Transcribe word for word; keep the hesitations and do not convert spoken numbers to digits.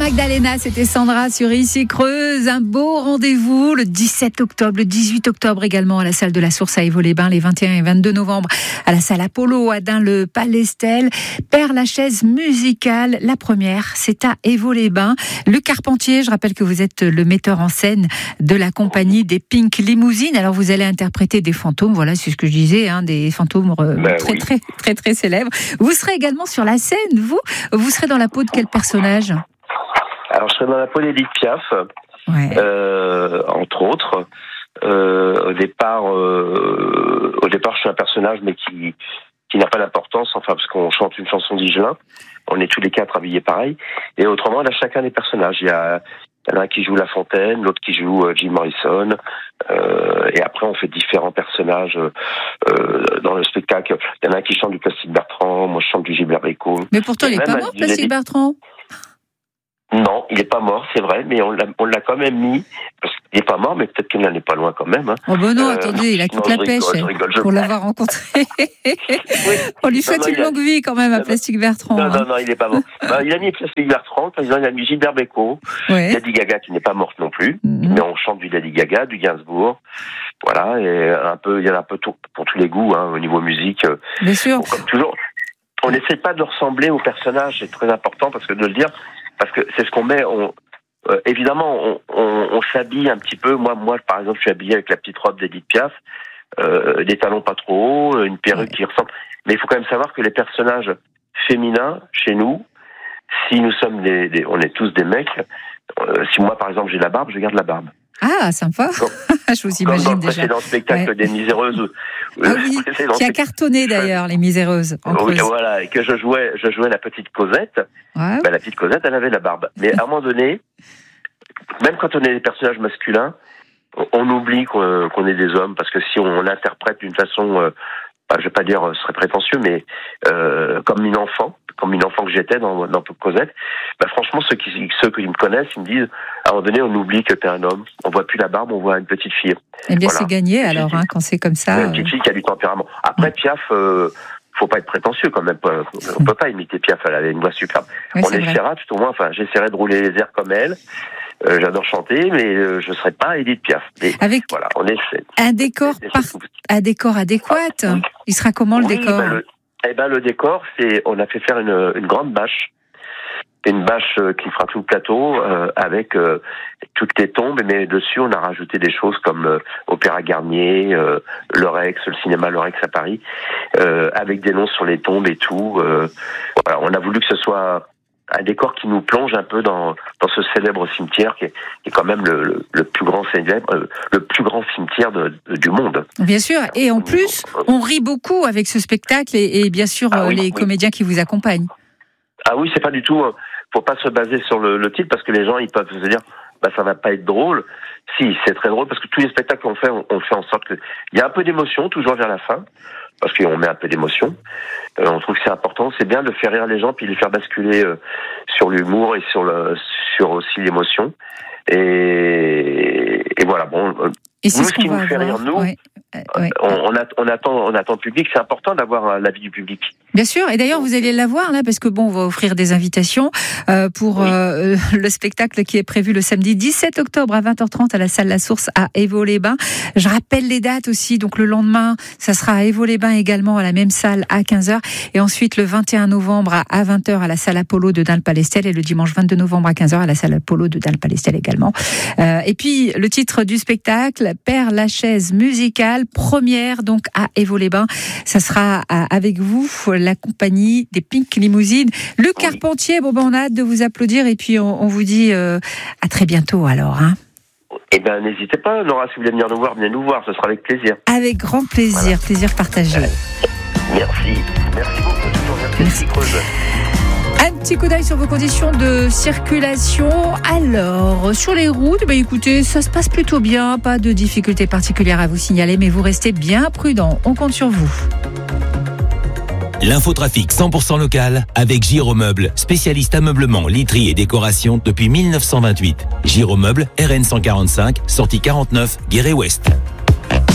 Magdalena, c'était Sandra sur Ici Creuse. Un beau rendez-vous le dix-sept octobre, le dix-huit octobre également à la salle de la Source à Évaux-les-Bains, les vingt et un et vingt-deux novembre à la salle Apollo à Dun-le-Palestel. Père-Lachaise musicale, la première, c'est à Évaux-les-Bains. Luc Carpentier, je rappelle que vous êtes le metteur en scène de la compagnie des Pink Limousines. Alors vous allez interpréter des fantômes, voilà, c'est ce que je disais, hein, des fantômes euh, ben très, oui. très, très, très célèbres. Vous serez également sur la scène, vous Vous serez dans la peau de quel personnage ? Alors, je serai dans la peau d'Edith Piaf, Ouais. euh, entre autres. Euh, au départ, euh, au départ, je suis un personnage, mais qui qui n'a pas d'importance. Enfin, parce qu'on chante une chanson d'Higelin. On est tous les quatre habillés pareil. Et autrement, il y a chacun des personnages. Il y a, il y en a un qui joue La Fontaine, l'autre qui joue euh, Jim Morrison. Euh, et après, on fait différents personnages euh, dans le spectacle. Il y en a un qui chante du Plastique Bertrand. Moi, je chante du Gilbert Bécaud. Mais pourtant, Et il n'est même pas un- mort, il a Plastique dit- Bertrand. Non, il est pas mort, c'est vrai, mais on l'a, on l'a quand même mis. Parce qu'il est pas mort, mais peut-être qu'il n'en est pas loin quand même. Hein. Oh ben non, Euh, attendez, il a toute non, la je pêche rigole, je rigole, je- pour l'avoir rencontré. Oui. On lui Non, souhaite non, une il a- longue vie quand même à Non, Plastique Bertrand. Non, hein. non, non, il est pas mort. Ben, il a mis Plastique Bertrand, par exemple, il a mis Gilbert Bécaud, Ouais. Lady Gaga qui n'est pas morte non plus, Mhm. mais on chante du Lady Gaga, du Gainsbourg, voilà, et un peu, il y en a un peu tout, pour tous les goûts, hein, au niveau musique. euh, Bien sûr. Bon, comme toujours, on n'essaie pas de ressembler au personnage, c'est très important parce que de le dire, parce que c'est ce qu'on met. On, euh, évidemment, on, on, on s'habille un petit peu. Moi, moi, par exemple, je suis habillé avec la petite robe d'Edith Piaf, euh, des talons pas trop hauts, une perruque Ouais. qui ressemble. Mais il faut quand même savoir que les personnages féminins chez nous, si nous sommes des, des on est tous des mecs. Euh, si moi, par exemple, j'ai la barbe, je garde la barbe. Ah, sympa. Comme- Je vous Comme dans imagine le déjà. précédent spectacle Ouais. des Miséreuses. Ah oui, précédent qui a cartonné d'ailleurs, Les Miséreuses, en Oui, Creuse. voilà, et que je jouais, je jouais la petite Cosette. Ouais. Ben, la petite Cosette, elle avait la barbe. Mais à un moment donné, même quand on est des personnages masculins, on, on oublie qu'on, qu'on est des hommes, parce que si on, l'interprète d'une façon, euh, bah, je vais pas dire euh, ce serait prétentieux, mais euh, comme une enfant, comme une enfant que j'étais dans, dans Cosette, bah, franchement, ceux qui, ceux qui me connaissent, ils me disent, à un moment donné, on oublie que t'es un homme. On voit plus la barbe, on voit une petite fille. Eh bien, Voilà. c'est gagné alors, hein, quand c'est comme ça. Une petite fille qui a du tempérament. Après, Piaf, euh, faut pas être prétentieux quand même. On peut pas imiter Piaf, elle avait une voix superbe. Oui, On c'est vrai. essaiera tout au moins, enfin, j'essaierai de rouler les airs comme elle. Euh, j'adore chanter, mais euh, je serai pas Edith Piaf. Mais Avec voilà, on essaie. un décor, On essaie par... tout. un décor adéquat. Ah, oui. Il sera comment le Oui, décor ben, le, eh ben, le décor, c'est, on a fait faire une, une grande bâche. Une bâche euh, qui fera tout le plateau, euh, avec euh, toutes les tombes, mais dessus, on a rajouté des choses comme euh, Opéra Garnier, euh, le Rex, le cinéma Le Rex à Paris, euh, avec des noms sur les tombes et tout. Euh, voilà, on a voulu que ce soit un décor qui nous plonge un peu dans, dans ce célèbre cimetière qui est, qui est quand même le, le, le plus grand célèbre, euh, le plus grand cimetière de, de, du monde. Bien sûr. Et en plus, on rit beaucoup avec ce spectacle et, et bien sûr Ah oui, les oui. comédiens qui vous accompagnent. Ah oui, c'est pas du tout. euh, Faut pas se baser sur le, le titre parce que les gens ils peuvent se dire bah ça va pas être drôle. Si, c'est très drôle parce que tous les spectacles qu'on fait, on, on fait en sorte que il y a un peu d'émotion toujours vers la fin parce qu'on met un peu d'émotion. Euh, on trouve que c'est important, c'est bien de faire rire les gens puis de les faire basculer euh, sur l'humour et sur le sur aussi l'émotion. Et, et voilà, bon. euh, Et c'est Nous, ce ce qui qu'on nous va fait avoir. rire, nous, Ouais. Euh, ouais. On, on, a- on attend, on attend le public. C'est important d'avoir euh, l'avis du public. Bien sûr, et d'ailleurs vous allez la voir là, parce que bon, on va offrir des invitations euh, pour Oui. euh, le spectacle qui est prévu le samedi dix-sept octobre à vingt heures trente à la salle La Source à Évaux-les-Bains. Je rappelle les dates aussi, donc le lendemain, ça sera à Évaux-les-Bains également à la même salle à quinze heures, et ensuite le vingt et un novembre à vingt heures à la salle Apollo de Dun-le-Palestel, et le dimanche vingt-deux novembre à quinze heures à la salle Apollo de Dun-le-Palestel également. Euh, et puis le titre du spectacle, Père-Lachaise musicale, première donc à Évaux-les-Bains, ça sera à, avec vous, la compagnie des Pink Limousines. Luc Oui. Carpentier, bon ben on a hâte de vous applaudir et puis on, on vous dit euh, à très bientôt alors. Hein. Eh ben, n'hésitez pas, Nora, si vous voulez venir nous voir, venez nous voir, ce sera avec plaisir. Avec grand plaisir, Voilà. plaisir partagé. Merci. Merci beaucoup. Toujours merci. Merci. Creuse. Un petit coup d'œil sur vos conditions de circulation. Alors, sur les routes, bah écoutez, ça se passe plutôt bien, pas de difficultés particulières à vous signaler, mais vous restez bien prudents. On compte sur vous. L'infotrafic cent pour cent local avec Giromeuble, spécialiste ameublement, literie et décoration depuis mille neuf cent vingt-huit. Giromeuble, R N cent quarante-cinq, sortie quarante-neuf, Guéret-Ouest.